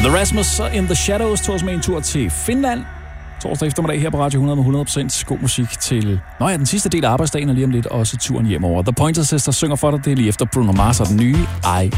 The Rasmus in the Shadows tog os med en tur til Finland. Torsdag eftermiddag her på Radio 100 med 100% god musik til den sidste del af arbejdsdagen, og lige om lidt også turen hjemover. The Pointer Sisters synger for dig, det er lige efter Bruno Mars og den nye I